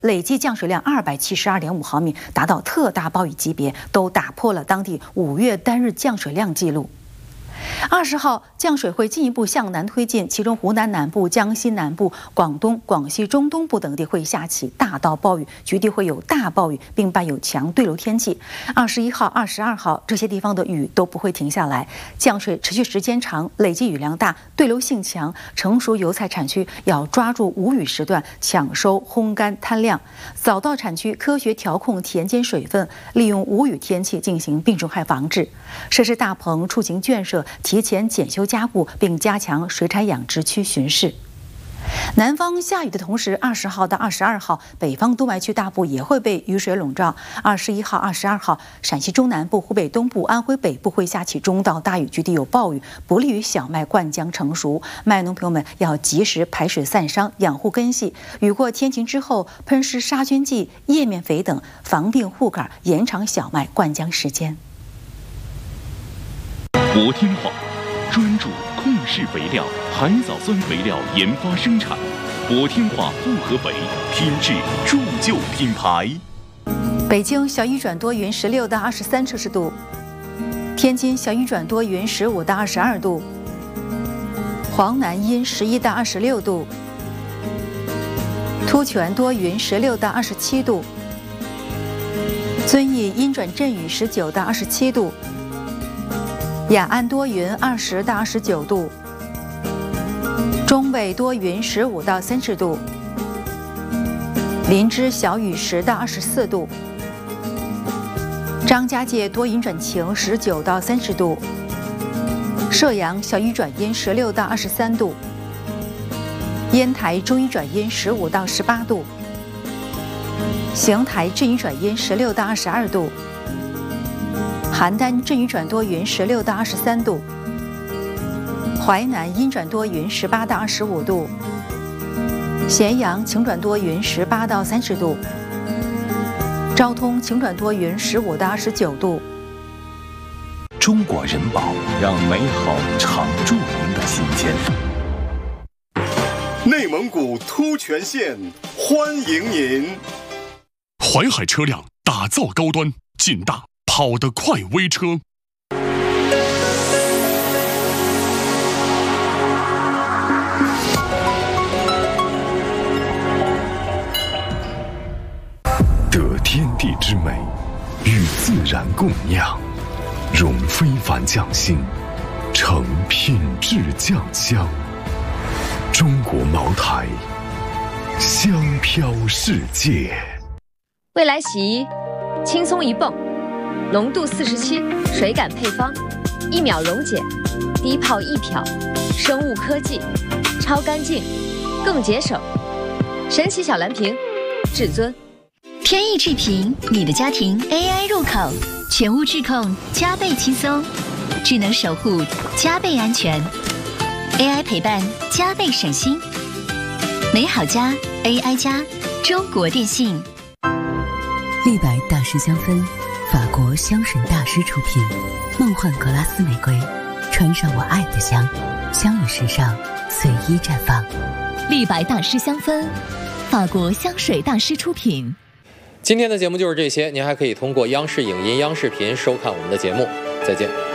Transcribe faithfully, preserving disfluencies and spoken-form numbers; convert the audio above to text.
累计降水量二百七十二点五毫米，达到特大暴雨级别，都打破了当地五月单日降水量记录。二十号降水会进一步向南推进，其中湖南南部、江西南部、广东、广西中东部等地会下起大到暴雨，局地会有大暴雨，并伴有强对流天气。二十一号、二十二号这些地方的雨都不会停下来，降水持续时间长，累计雨量大，对流性强，成熟油菜产区要抓住无雨时段抢收烘干摊晾，早稻产区科学调控田间水分，利用无雨天气进行病虫害防治。设施大棚、畜禽圈舍提前检修加固，并加强水产养殖区巡视。南方下雨的同时，二十号到二十二号，北方东外区大部也会被雨水笼罩。二十一号、二十二号，陕西中南部、湖北东部、安徽北部会下起中到大雨，局地有暴雨，不利于小麦灌浆成熟。麦农朋友们要及时排水散伤，养护根系。雨过天晴之后，喷施杀菌剂、叶面肥等防病护杆，延长小麦灌浆时间。 国天化专注控室肥料、海藻酸肥料研发生产，国天化复合肥品质铸就品牌。 北京小雨转多云，十六到二十三摄氏度；天津小雨转多云，十五到二十二度；黄南阴，十一到二十六度；突厥多云，十六到二十七度；遵义阴转阵雨，十九到二十七度。雅安多云，二十到二十九度；中纬多云，十五到三十度；林芝小雨，十到二十四度；张家界多云转晴，十九到三十度；射阳小雨转阴，十六到二十三度；烟台中雨转阴，十五到十八度；邢台阵雨转阴，十六到二十二度。邯郸阵雨转多云，十六到二十三度；淮南阴转多云，十八到二十五度；咸阳晴转多云，十八到三十度；昭通晴转多云，十五到二十九度。 中国人保，让美好常驻您的心间。 内蒙古突厥县欢迎您！ 淮海车辆打造高端、劲大、跑得快微车。 得天地之美，与自然共酿，融非凡匠心，成品质酱香。中国茅台，香飘世界。 未来洗衣，轻松一泵。浓度四十七，水感配方，一秒溶解，低泡一漂，生物科技，超干净，更节省。神奇小蓝瓶，至尊。 天翼智屏，你的家庭 A I 入口，全屋智控，加倍轻松，智能守护，加倍安全 ，A I 陪伴，加倍省心。美好家 A I 家，中国电信。 立白大师香氛。法国香神大师出品，梦幻格拉斯玫瑰，穿上我爱的香，香与时尚随意绽放。 立白大师香氛，法国香水大师出品。 今天的节目就是这些，您还可以通过央视影音、央视频收看我们的节目。再见。